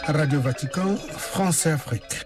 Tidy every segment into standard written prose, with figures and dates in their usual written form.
Radio Vatican, France et Afrique.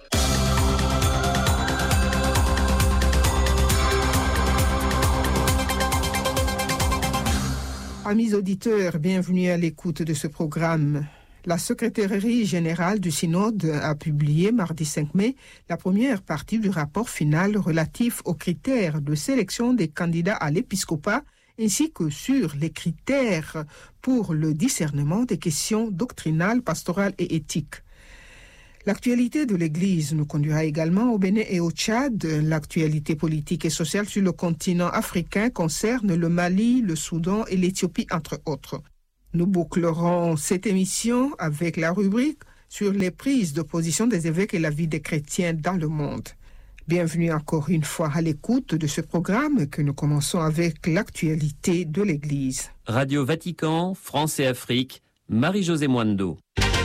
Amis auditeurs, bienvenue à l'écoute de ce programme. La secrétairerie générale du Synode a publié mardi 5 mai la première partie du rapport final relatif aux critères de sélection des candidats à l'épiscopat ainsi que sur les critères pour le discernement des questions doctrinales, pastorales et éthiques. L'actualité de l'Église nous conduira également au Bénin et au Tchad. L'actualité politique et sociale sur le continent africain concerne le Mali, le Soudan et l'Éthiopie, entre autres. Nous bouclerons cette émission avec la rubrique sur les prises de position des évêques et la vie des chrétiens dans le monde. Bienvenue encore une fois à l'écoute de ce programme que nous commençons avec l'actualité de l'Église. Radio Vatican, France et Afrique, Marie-Josée Mwando.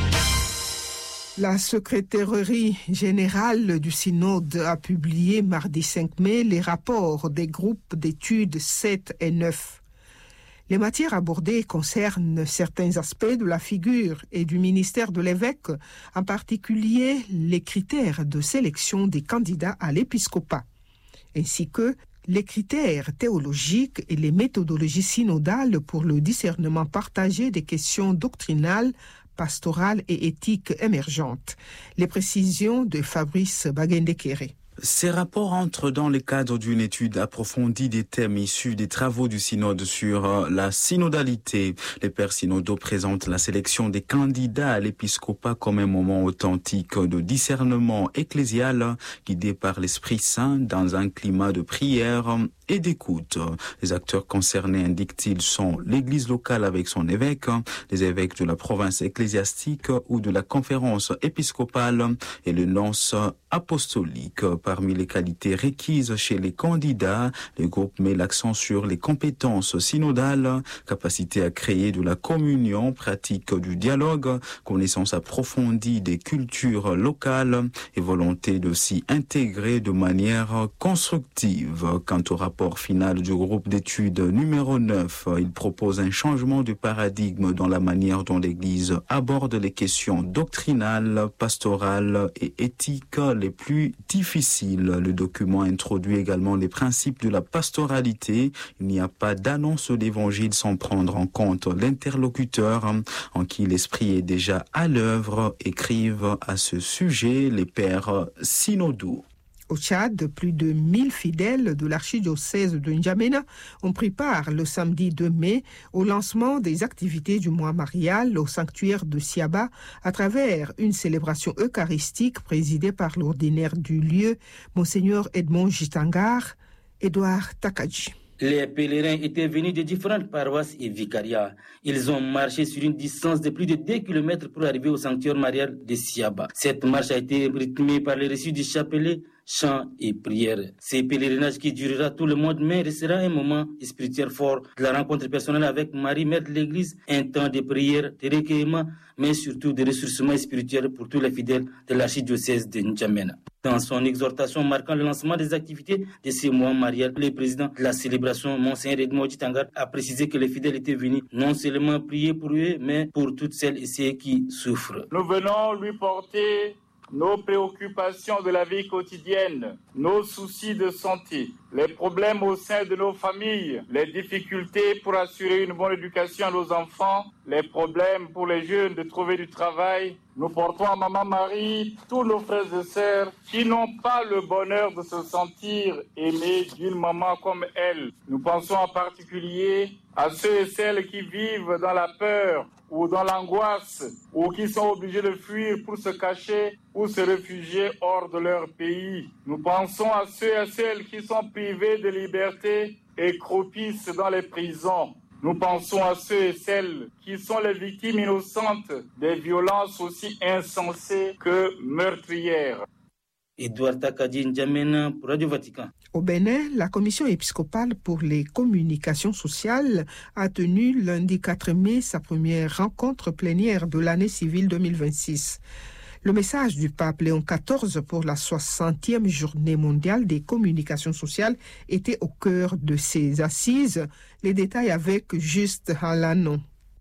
La secrétairerie générale du Synode a publié mardi 5 mai les rapports des groupes d'études 7 et 9. Les matières abordées concernent certains aspects de la figure et du ministère de l'évêque, en particulier les critères de sélection des candidats à l'épiscopat, ainsi que les critères théologiques et les méthodologies synodales pour le discernement partagé des questions doctrinales, pastorales et éthiques émergentes. Les précisions de Fabrice Bagendekere. Ces rapports entrent dans le cadre d'une étude approfondie des thèmes issus des travaux du synode sur la synodalité. Les pères synodaux présentent la sélection des candidats à l'épiscopat comme un moment authentique de discernement ecclésial guidé par l'Esprit Saint dans un climat de prière et d'écoute. Les acteurs concernés, indiquent-ils, sont l'Église locale avec son évêque, les évêques de la province ecclésiastique ou de la conférence épiscopale et le nonce apostolique. Parmi les qualités requises chez les candidats, le groupe met l'accent sur les compétences synodales, capacité à créer de la communion, pratique du dialogue, connaissance approfondie des cultures locales et volonté de s'y intégrer de manière constructive. Quant au rapport final du groupe d'études numéro 9, il propose un changement de paradigme dans la manière dont l'Église aborde les questions doctrinales, pastorales et éthiques les plus difficiles. Le document introduit également les principes de la pastoralité. Il n'y a pas d'annonce de l'Évangile sans prendre en compte l'interlocuteur en qui l'Esprit est déjà à l'œuvre, écrivent à ce sujet les pères synodaux. Au Tchad, plus de 1000 fidèles de l'archidiocèse de N'Djamena ont pris part le samedi 2 mai au lancement des activités du mois marial au sanctuaire de Siaba à travers une célébration eucharistique présidée par l'ordinaire du lieu, Monseigneur Edmond Jitangar, Edouard Takadji. Les pèlerins étaient venus de différentes paroisses et vicariats. Ils ont marché sur une distance de plus de 2 km pour arriver au sanctuaire marial de Siaba. Cette marche a été rythmée par les reçus du chapelet, chants et prières. Ce pèlerinage qui durera tout le mois de mai restera un moment spirituel fort de la rencontre personnelle avec Marie, mère de l'Église, un temps de prière, de recueillement, mais surtout de ressourcement spirituel pour tous les fidèles de l'archidiocèse de N'Djamena. Dans son exhortation marquant le lancement des activités de ce mois marial, le président de la célébration, Monseigneur Edmond Jitangar, a précisé que les fidèles étaient venus non seulement prier pour eux, mais pour toutes celles et ceux qui souffrent. Nous venons lui porter nos préoccupations de la vie quotidienne, nos soucis de santé, les problèmes au sein de nos familles, les difficultés pour assurer une bonne éducation à nos enfants, les problèmes pour les jeunes de trouver du travail. Nous portons à Maman Marie tous nos frères et sœurs qui n'ont pas le bonheur de se sentir aimés d'une maman comme elle. Nous pensons en particulier à ceux et celles qui vivent dans la peur ou dans l'angoisse, ou qui sont obligés de fuir pour se cacher ou se réfugier hors de leur pays. Nous pensons à ceux et celles qui sont privés de liberté et croupissent dans les prisons. Nous pensons à ceux et celles qui sont les victimes innocentes des violences aussi insensées que meurtrières. Edouard Takadji, N'Djamena pour Radio Vatican. Au Bénin, la commission épiscopale pour les communications sociales a tenu lundi 4 mai sa première rencontre plénière de l'année civile 2026. Le message du pape Léon XIV pour la 60e journée mondiale des communications sociales était au cœur de ces assises. Les détails avec Juste Halanon.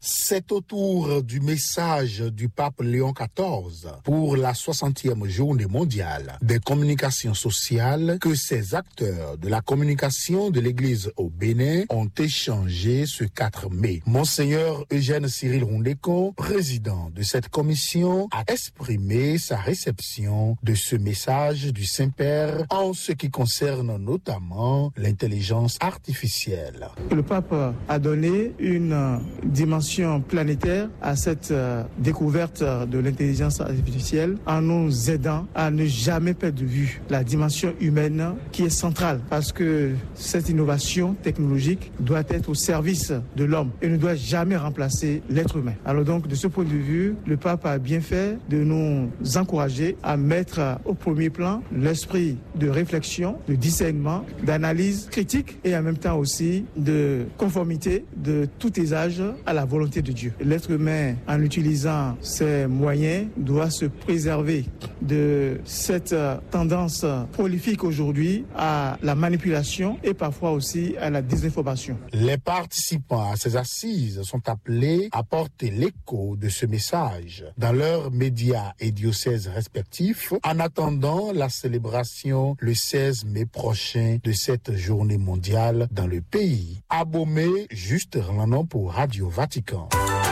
C'est autour du message du pape Léon XIV pour la 60e journée mondiale des communications sociales que ces acteurs de la communication de l'Église au Bénin ont échangé ce 4 mai. Monseigneur Eugène Cyril Rondécon, président de cette commission, a exprimé sa réception de ce message du Saint-Père en ce qui concerne notamment l'intelligence artificielle. Le pape a donné une dimension planétaire à cette découverte de l'intelligence artificielle en nous aidant à ne jamais perdre de vue la dimension humaine qui est centrale parce que cette innovation technologique doit être au service de l'homme et ne doit jamais remplacer l'être humain. Alors donc de ce point de vue, le pape a bien fait de nous encourager à mettre au premier plan l'esprit de réflexion, de discernement, d'analyse critique et en même temps aussi de conformité de tout usage à la volonté de Dieu. L'être humain, en utilisant ses moyens, doit se préserver de cette tendance prolifique aujourd'hui à la manipulation et parfois aussi à la désinformation. Les participants à ces assises sont appelés à porter l'écho de ce message dans leurs médias et diocèses respectifs en attendant la célébration le 16 mai prochain de cette journée mondiale dans le pays. Abomey, Juste Rlandon pour Radio Vatican.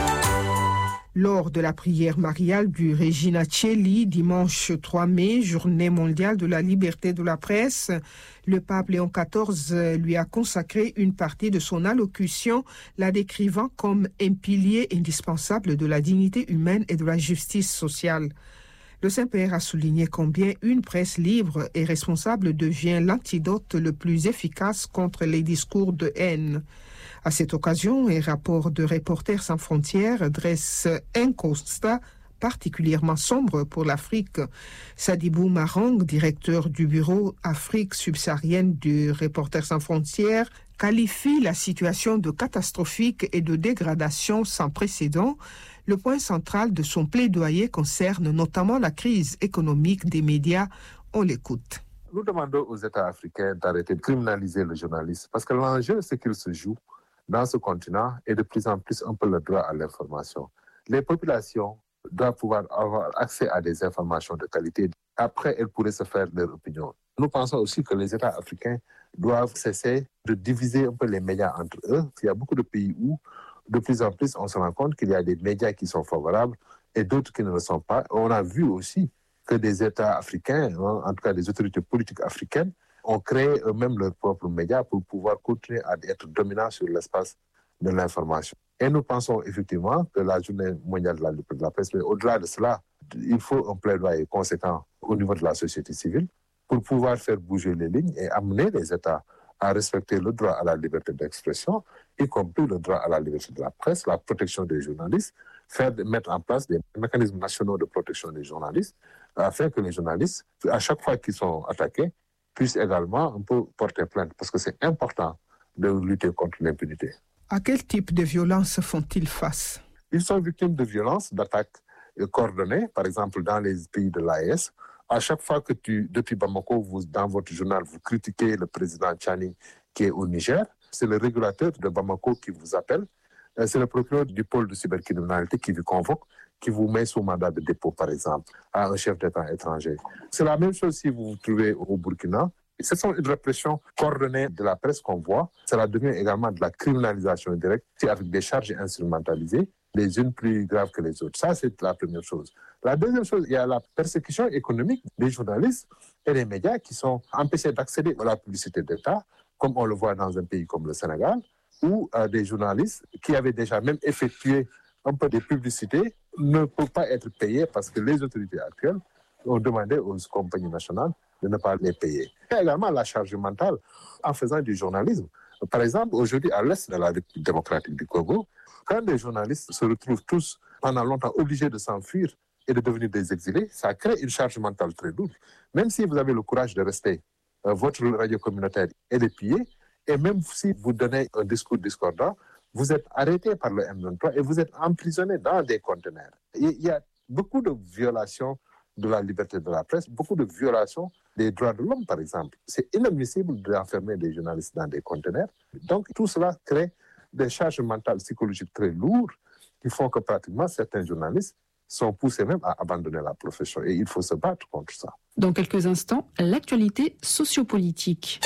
Lors de la prière mariale du Regina Coeli, dimanche 3 mai, journée mondiale de la liberté de la presse, le pape Léon XIV lui a consacré une partie de son allocution, la décrivant comme un pilier indispensable de la dignité humaine et de la justice sociale. Le Saint-Père a souligné combien une presse libre et responsable devient l'antidote le plus efficace contre les discours de haine. À cette occasion, un rapport de Reporters sans frontières dresse un constat particulièrement sombre pour l'Afrique. Sadibou Marang, directeur du bureau Afrique subsaharienne de Reporters sans frontières, qualifie la situation de catastrophique et de dégradation sans précédent. Le point central de son plaidoyer concerne notamment la crise économique des médias. On l'écoute. Nous demandons aux États africains d'arrêter de criminaliser le journaliste parce que l'enjeu, c'est qu'il se joue dans ce continent et de plus en plus un peu le droit à l'information. Les populations doivent pouvoir avoir accès à des informations de qualité. Après, elles pourraient se faire leur opinion. Nous pensons aussi que les États africains doivent cesser de diviser un peu les médias entre eux. Il y a beaucoup de pays où, de plus en plus, on se rend compte qu'il y a des médias qui sont favorables et d'autres qui ne le sont pas. On a vu aussi que des États africains, en tout cas des autorités politiques africaines, ont créé eux-mêmes leurs propres médias pour pouvoir continuer à être dominants sur l'espace de l'information. Et nous pensons effectivement que la journée mondiale de la liberté de la presse, mais au-delà de cela, il faut un plaidoyer conséquent au niveau de la société civile pour pouvoir faire bouger les lignes et amener les États à respecter le droit à la liberté d'expression, y compris le droit à la liberté de la presse, la protection des journalistes, mettre en place des mécanismes nationaux de protection des journalistes, afin que les journalistes, à chaque fois qu'ils sont attaqués, puissent également un peu porter plainte, parce que c'est important de lutter contre l'impunité. À quel type de violence font-ils face? Ils sont victimes de violences, d'attaques coordonnées, par exemple dans les pays de l'AES. À chaque fois que depuis Bamako, dans votre journal, vous critiquez le président Tchani qui est au Niger, c'est le régulateur de Bamako qui vous appelle, c'est le procureur du pôle de cybercriminalité qui vous convoque, qui vous met sous mandat de dépôt, par exemple, à un chef d'État étranger. C'est la même chose si vous vous trouvez au Burkina. Ce sont une répression coordonnée de la presse qu'on voit. Cela devient également de la criminalisation directe avec des charges instrumentalisées, les unes plus graves que les autres. Ça, c'est la première chose. La deuxième chose, il y a la persécution économique des journalistes et des médias qui sont empêchés d'accéder à la publicité d'État, comme on le voit dans un pays comme le Sénégal, où des journalistes qui avaient déjà même effectué un peu de publicité ne peuvent pas être payés parce que les autorités actuelles ont demandé aux compagnies nationales de ne pas les payer. Il y a également la charge mentale en faisant du journalisme. Par exemple, aujourd'hui, à l'est de la République démocratique du Congo, quand les journalistes se retrouvent tous pendant longtemps obligés de s'enfuir et de devenir des exilés, ça crée une charge mentale très lourde. Même si vous avez le courage de rester, votre radio communautaire est pillée, et même si vous donnez un discours discordant, vous êtes arrêté par le M23 et vous êtes emprisonné dans des conteneurs. Il y a beaucoup de violations de la liberté de la presse, beaucoup de violations des droits de l'homme, par exemple. C'est inadmissible d'enfermer des journalistes dans des conteneurs. Donc, tout cela crée des charges mentales psychologiques très lourdes qui font que pratiquement certains journalistes sont poussés même à abandonner la profession. Et il faut se battre contre ça. Dans quelques instants, l'actualité sociopolitique.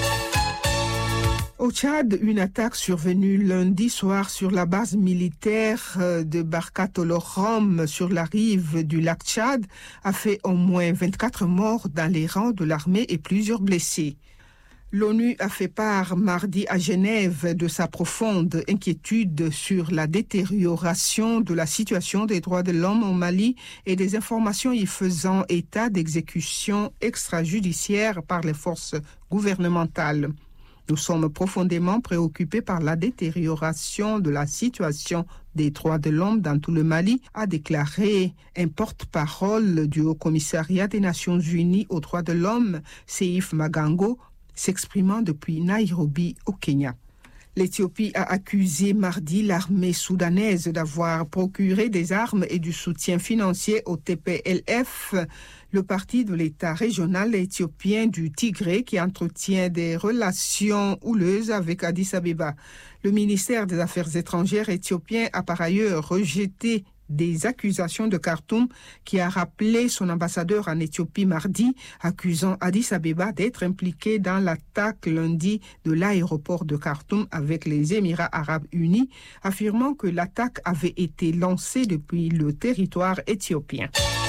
Au Tchad, une attaque survenue lundi soir sur la base militaire de Barkat-Olorom sur la rive du lac Tchad a fait au moins 24 morts dans les rangs de l'armée et plusieurs blessés. L'ONU a fait part mardi à Genève de sa profonde inquiétude sur la détérioration de la situation des droits de l'homme au Mali et des informations y faisant état d'exécutions extrajudiciaires par les forces gouvernementales. Nous sommes profondément préoccupés par la détérioration de la situation des droits de l'homme dans tout le Mali, a déclaré un porte-parole du Haut-Commissariat des Nations Unies aux droits de l'homme, Seif Magango, s'exprimant depuis Nairobi au Kenya. L'Éthiopie a accusé mardi l'armée soudanaise d'avoir procuré des armes et du soutien financier au TPLF, le parti de l'État régional éthiopien du Tigré qui entretient des relations houleuses avec Addis Abeba. Le ministère des Affaires étrangères éthiopien a par ailleurs rejeté des accusations de Khartoum qui a rappelé son ambassadeur en Éthiopie mardi, accusant Addis Abeba d'être impliqué dans l'attaque lundi de l'aéroport de Khartoum avec les Émirats arabes unis, affirmant que l'attaque avait été lancée depuis le territoire éthiopien.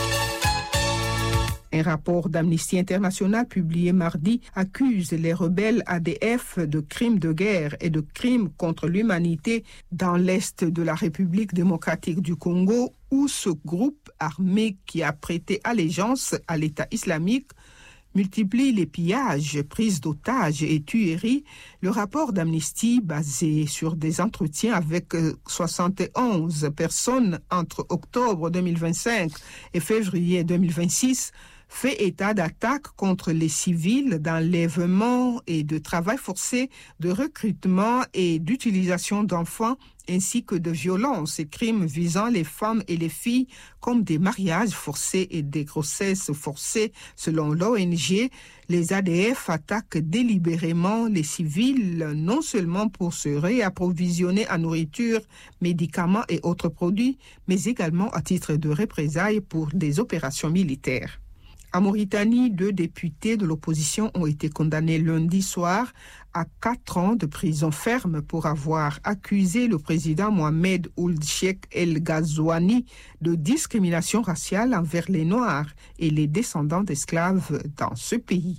Un rapport d'Amnesty International publié mardi accuse les rebelles ADF de crimes de guerre et de crimes contre l'humanité dans l'est de la République démocratique du Congo, où ce groupe armé qui a prêté allégeance à l'État islamique multiplie les pillages, prises d'otages et tueries. Le rapport d'Amnesty, basé sur des entretiens avec 71 personnes entre octobre 2025 et février 2026, fait état d'attaques contre les civils, d'enlèvements et de travail forcé, de recrutement et d'utilisation d'enfants, ainsi que de violences et crimes visant les femmes et les filles, comme des mariages forcés et des grossesses forcées. Selon l'ONG, les ADF attaquent délibérément les civils, non seulement pour se réapprovisionner en nourriture, médicaments et autres produits, mais également à titre de représailles pour des opérations militaires. En Mauritanie, 2 députés de l'opposition ont été condamnés lundi soir à 4 ans de prison ferme pour avoir accusé le président Mohamed Ould Cheikh El Ghazouani de discrimination raciale envers les Noirs et les descendants d'esclaves dans ce pays.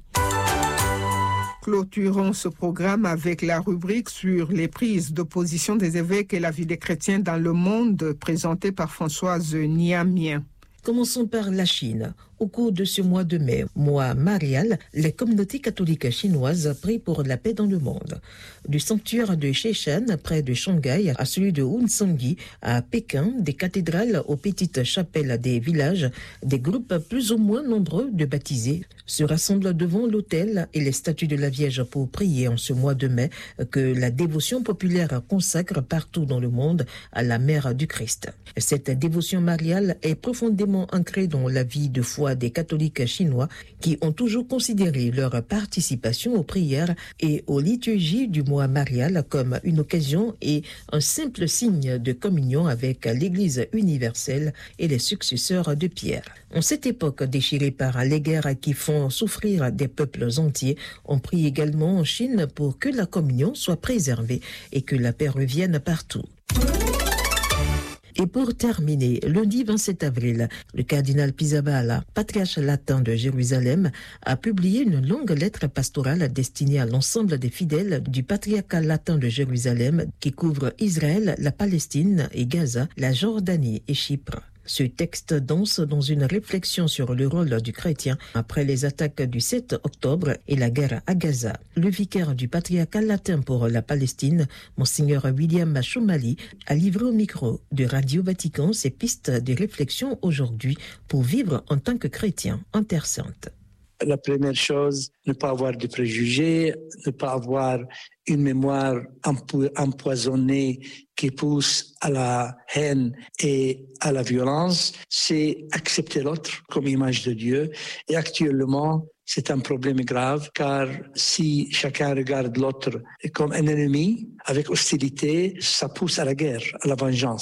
Clôturons ce programme avec la rubrique sur les prises d'opposition des évêques et la vie des chrétiens dans le monde, présentée par Françoise Niamien. Commençons par la Chine. Au cours de ce mois de mai, mois marial, les communautés catholiques chinoises prient pour la paix dans le monde. Du sanctuaire de Sheshan, près de Shanghai, à celui de Wonsangi, à Pékin, des cathédrales aux petites chapelles des villages, des groupes plus ou moins nombreux de baptisés se rassemblent devant l'autel et les statues de la Vierge pour prier en ce mois de mai que la dévotion populaire consacre partout dans le monde à la Mère du Christ. Cette dévotion mariale est profondément ancrée dans la vie de foi des catholiques chinois qui ont toujours considéré leur participation aux prières et aux liturgies du mois marial comme une occasion et un simple signe de communion avec l'Église universelle et les successeurs de Pierre. En cette époque déchirée par les guerres qui font souffrir des peuples entiers, on prie également en Chine pour que la communion soit préservée et que la paix revienne partout. Et pour terminer, lundi 27 avril, le cardinal Pizzaballa, patriarche latin de Jérusalem, a publié une longue lettre pastorale destinée à l'ensemble des fidèles du patriarcat latin de Jérusalem qui couvre Israël, la Palestine et Gaza, la Jordanie et Chypre. Ce texte danse dans une réflexion sur le rôle du chrétien après les attaques du 7 octobre et la guerre à Gaza. Le vicaire du patriarcat latin pour la Palestine, Monseigneur William Choumali, a livré au micro de Radio Vatican ses pistes de réflexion aujourd'hui pour vivre en tant que chrétien en Terre Sainte. La première chose, ne pas avoir de préjugés, ne pas avoir une mémoire empoisonnée qui pousse à la haine et à la violence, c'est accepter l'autre comme image de Dieu. Et actuellement, c'est un problème grave car si chacun regarde l'autre comme un ennemi avec hostilité, ça pousse à la guerre, à la vengeance.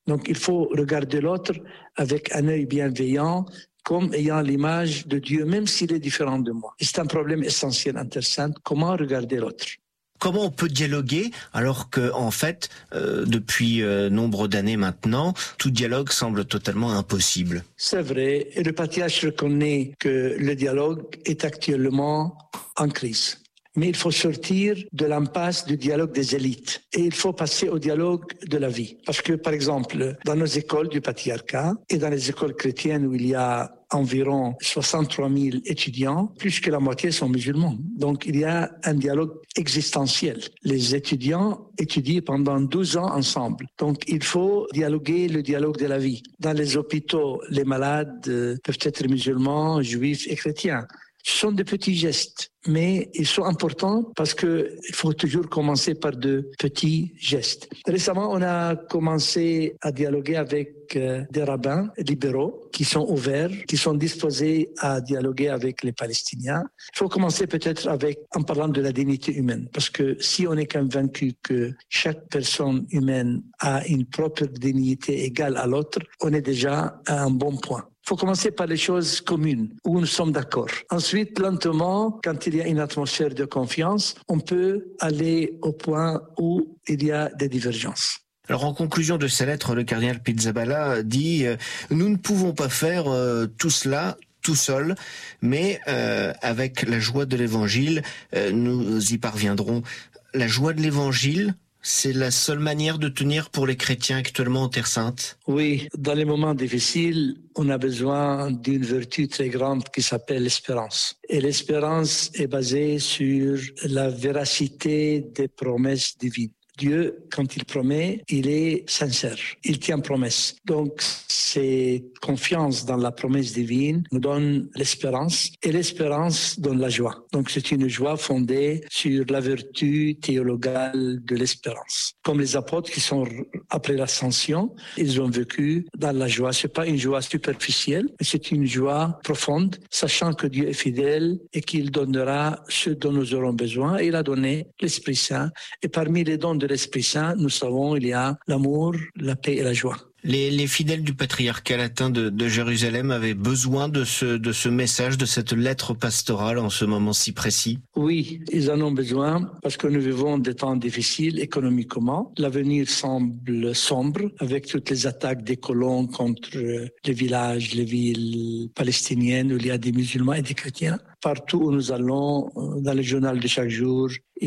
Donc il faut regarder l'autre avec un œil bienveillant, comme ayant l'image de Dieu, même s'il est différent de moi. Et c'est un problème essentiel intersainte, comment regarder l'autre. Comment on peut dialoguer alors que, en fait, depuis nombre d'années maintenant, tout dialogue semble totalement impossible? C'est vrai, et le patriarche reconnaît que le dialogue est actuellement en crise. Mais il faut sortir de l'impasse du dialogue des élites et il faut passer au dialogue de la vie. Parce que, par exemple, dans nos écoles du patriarcat et dans les écoles chrétiennes où il y a environ 63 000 étudiants, plus que la moitié sont musulmans. Donc, il y a un dialogue existentiel. Les étudiants étudient pendant 12 ans ensemble. Donc, il faut dialoguer le dialogue de la vie. Dans les hôpitaux, les malades peuvent être musulmans, juifs et chrétiens. Ce sont des petits gestes, mais ils sont importants parce qu'il faut toujours commencer par de petits gestes. Récemment, on a commencé à dialoguer avec des rabbins libéraux qui sont ouverts, qui sont disposés à dialoguer avec les Palestiniens. Il faut commencer peut-être en parlant de la dignité humaine, parce que si on est convaincu que chaque personne humaine a une propre dignité égale à l'autre, on est déjà à un bon point. Il faut commencer par les choses communes, où nous sommes d'accord. Ensuite, lentement, quand il y a une atmosphère de confiance, on peut aller au point où il y a des divergences. Alors en conclusion de sa lettre, le cardinal Pizzaballa dit « Nous ne pouvons pas faire tout cela tout seul, mais avec la joie de l'Évangile, nous y parviendrons. » La joie de l'Évangile, c'est la seule manière de tenir pour les chrétiens actuellement en Terre Sainte? Oui, dans les moments difficiles, on a besoin d'une vertu très grande qui s'appelle l'espérance. Et l'espérance est basée sur la véracité des promesses divines. Dieu, quand il promet, il est sincère. Il tient promesse. Donc, c'est confiance dans la promesse divine nous donne l'espérance et l'espérance donne la joie. Donc, c'est une joie fondée sur la vertu théologale de l'espérance. Comme les apôtres qui sont après l'ascension, ils ont vécu dans la joie. C'est pas une joie superficielle, mais c'est une joie profonde, sachant que Dieu est fidèle et qu'il donnera ce dont nous aurons besoin. Et il a donné l'Esprit Saint. Et parmi les dons de l'Esprit Saint, nous savons, il y a l'amour, la paix et la joie. Les fidèles du patriarcat latin de Jérusalem avaient besoin de ce message, de cette lettre pastorale en ce moment si précis? Oui, ils en ont besoin parce que nous vivons des temps difficiles économiquement. L'avenir semble sombre avec toutes les attaques des colons contre les villages, les villes palestiniennes où il y a des musulmans et des chrétiens. Partout où nous allons, dans le journal de chaque jour,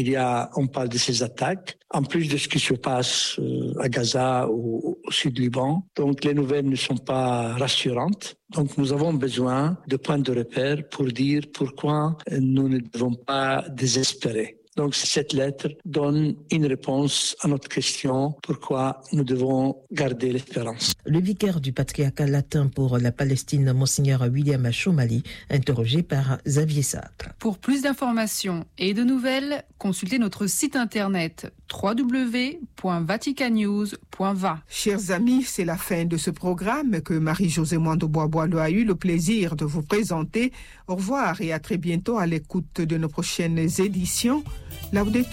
on parle de ces attaques, en plus de ce qui se passe à Gaza ou au sud du Liban. Donc les nouvelles ne sont pas rassurantes. Donc nous avons besoin de points de repère pour dire pourquoi nous ne devons pas désespérer. Donc cette lettre donne une réponse à notre question, pourquoi nous devons garder l'espérance. Le vicaire du patriarcat latin pour la Palestine, Monseigneur William Chomali, interrogé par Xavier Sartre. Pour plus d'informations et de nouvelles, consultez notre site internet www.vaticannews.va. Chers amis, c'est la fin de ce programme que Marie-Josée Mwando-Bois-Boileau a eu le plaisir de vous présenter. Au revoir et à très bientôt à l'écoute de nos prochaines éditions. Laudetur